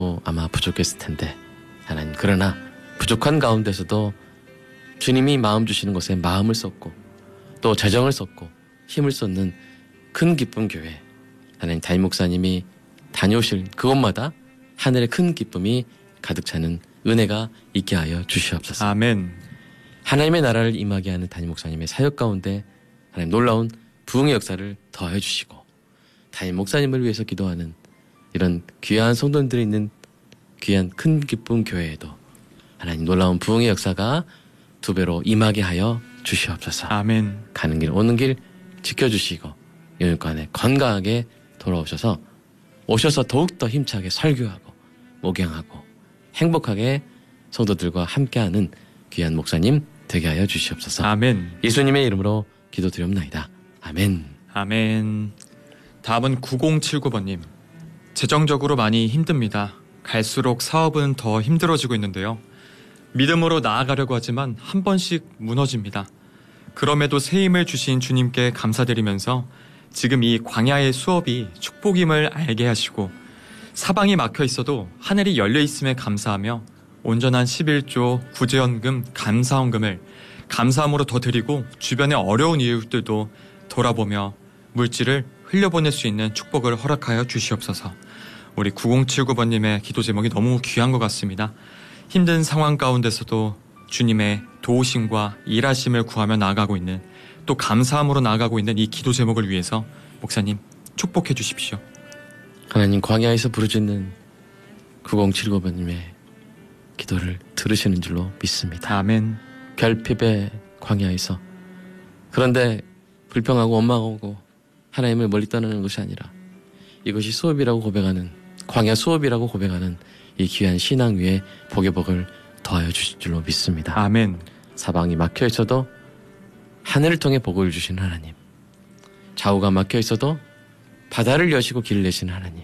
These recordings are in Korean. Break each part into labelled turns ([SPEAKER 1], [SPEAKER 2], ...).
[SPEAKER 1] 아마 부족했을 텐데 하나님, 그러나 부족한 가운데서도 주님이 마음 주시는 것에 마음을 쏟고 또 재정을 쏟고 힘을 쏟는 큰 기쁨 교회, 하나님 담임 목사님이 다녀오실 그곳마다 하늘의 큰 기쁨이 가득 차는 은혜가 있게 하여 주시옵소서.
[SPEAKER 2] 아멘.
[SPEAKER 1] 하나님의 나라를 임하게 하는 담임 목사님의 사역 가운데 하나님 놀라운 부흥의 역사를 더해 주시고, 담임 목사님을 위해서 기도하는 이런 귀한 성도들이 있는 귀한 큰 기쁨 교회에도 하나님 놀라운 부흥의 역사가 두 배로 임하게 하여 주시옵소서.
[SPEAKER 2] 아멘.
[SPEAKER 1] 가는 길 오는 길 지켜주시고 영육간에 건강하게 돌아오셔서 오셔서 더욱더 힘차게 설교하고 목양하고 행복하게 성도들과 함께하는 귀한 목사님 되게 하여 주시옵소서.
[SPEAKER 2] 아멘.
[SPEAKER 1] 예수님의 이름으로 기도드리옵나이다. 아멘.
[SPEAKER 2] 아멘. 다음은 9079번님. 재정적으로 많이 힘듭니다. 갈수록 사업은 더 힘들어지고 있는데요. 믿음으로 나아가려고 하지만 한 번씩 무너집니다. 그럼에도 새 힘을 주신 주님께 감사드리면서 지금 이 광야의 수업이 축복임을 알게 하시고 사방이 막혀 있어도 하늘이 열려 있음에 감사하며 온전한 11조 구제연금 감사원금을 감사함으로 더 드리고 주변의 어려운 이웃들도 돌아보며 물질을 흘려보낼 수 있는 축복을 허락하여 주시옵소서. 우리 9079번님의 기도 제목이 너무 귀한 것 같습니다. 힘든 상황 가운데서도 주님의 도우심과 일하심을 구하며 나아가고 있는, 또 감사함으로 나아가고 있는 이 기도 제목을 위해서 목사님 축복해 주십시오.
[SPEAKER 1] 하나님, 광야에서 부르짖는 9079번님의 기도를 들으시는 줄로 믿습니다.
[SPEAKER 2] 아멘.
[SPEAKER 1] 결핍의 광야에서, 그런데 불평하고 원망하고 하나님을 멀리 떠나는 것이 아니라 이것이 수업이라고 고백하는, 광야 수업이라고 고백하는 이 귀한 신앙 위에 복의 복을 더하여 주실 줄로 믿습니다.
[SPEAKER 2] 아멘.
[SPEAKER 1] 사방이 막혀 있어도 하늘을 통해 복을 주시는 하나님, 좌우가 막혀 있어도 바다를 여시고 길을 내시는 하나님,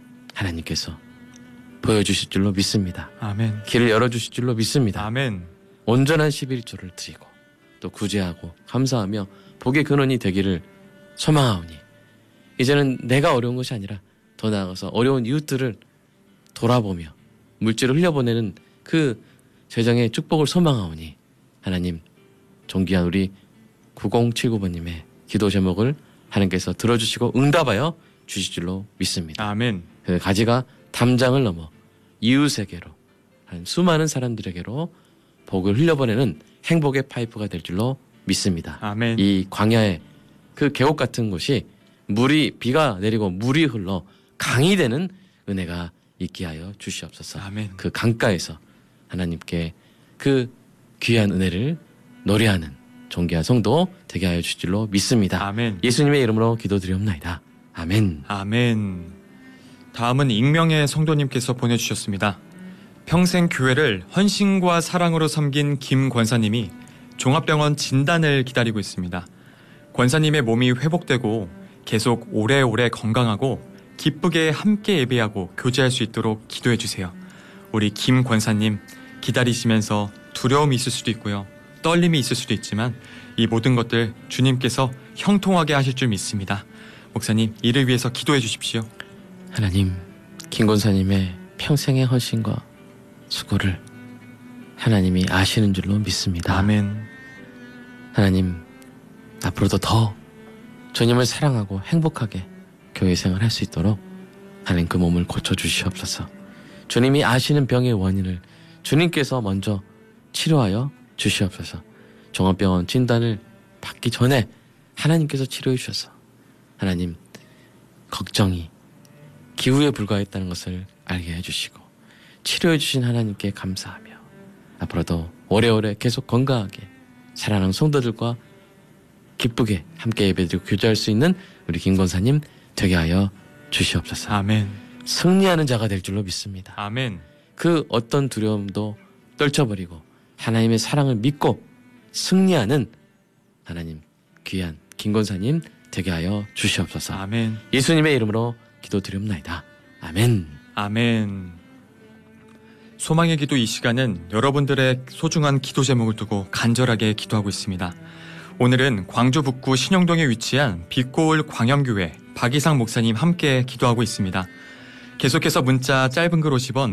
[SPEAKER 1] 하나님께서 보여주실 줄로 믿습니다.
[SPEAKER 2] 아멘.
[SPEAKER 1] 길을 열어주실 줄로 믿습니다.
[SPEAKER 2] 아멘.
[SPEAKER 1] 온전한 11조를 드리고 또 구제하고 감사하며 복의 근원이 되기를 소망하오니, 이제는 내가 어려운 것이 아니라 더 나아가서 어려운 이웃들을 돌아보며 물질을 흘려보내는 그 재정의 축복을 소망하오니, 하나님 존귀한 우리 9079번님의 기도 제목을 하나님께서 들어주시고 응답하여 주실 줄로 믿습니다.
[SPEAKER 2] 아멘.
[SPEAKER 1] 그 가지가 담장을 넘어 이웃에게로, 수많은 사람들에게로 복을 흘려보내는 행복의 파이프가 될 줄로 믿습니다.
[SPEAKER 2] 아멘.
[SPEAKER 1] 이 광야의 그 계곡 같은 곳이 비가 내리고 물이 흘러 강이 되는 은혜가 있게 하여 주시옵소서.
[SPEAKER 2] 아멘.
[SPEAKER 1] 그 강가에서 하나님께 그 귀한 은혜를 노래하는 존귀한 성도 되게 하여 주실 줄로 믿습니다.
[SPEAKER 2] 아멘.
[SPEAKER 1] 예수님의 이름으로 기도드리옵나이다. 아멘.
[SPEAKER 2] 아멘. 다음은 익명의 성도님께서 보내주셨습니다. 평생 교회를 헌신과 사랑으로 섬긴 김 권사님이 종합병원 진단을 기다리고 있습니다. 권사님의 몸이 회복되고 계속 오래오래 건강하고 기쁘게 함께 예배하고 교제할 수 있도록 기도해 주세요. 우리 김 권사님 기다리시면서 두려움이 있을 수도 있고요. 떨림이 있을 수도 있지만 이 모든 것들 주님께서 형통하게 하실 줄 믿습니다. 목사님, 이를 위해서 기도해 주십시오.
[SPEAKER 1] 하나님, 김 권사님의 평생의 헌신과 수고를 하나님이 아시는 줄로 믿습니다.
[SPEAKER 2] 아멘.
[SPEAKER 1] 하나님, 앞으로도 더 주님을 사랑하고 행복하게 교회 생활할 수 있도록 하나님 그 몸을 고쳐주시옵소서. 주님이 아시는 병의 원인을 주님께서 먼저 치료하여 주시옵소서. 종합병원 진단을 받기 전에 하나님께서 치료해 주셔서 하나님 걱정이 기후에 불과했다는 것을 알게 해주시고 치료해 주신 하나님께 감사하며 앞으로도 오래오래 계속 건강하게 사랑하는 성도들과 기쁘게 함께 예배드리고 교제할 수 있는 우리 김 권사님 되게 하여 주시옵소서.
[SPEAKER 2] 아멘.
[SPEAKER 1] 승리하는 자가 될 줄로 믿습니다.
[SPEAKER 2] 아멘.
[SPEAKER 1] 그 어떤 두려움도 떨쳐버리고 하나님의 사랑을 믿고 승리하는 하나님 귀한 김 권사님 되게 하여 주시옵소서.
[SPEAKER 2] 아멘.
[SPEAKER 1] 예수님의 이름으로 기도드립나이다. 아멘.
[SPEAKER 2] 아멘. 소망의 기도 이 시간은 여러분들의 소중한 기도 제목을 두고 간절하게 기도하고 있습니다. 오늘은 광주 북구 신영동에 위치한 빛고울 광염교회 박이상 목사님 함께 기도하고 있습니다. 계속해서 문자 짧은 글 50원,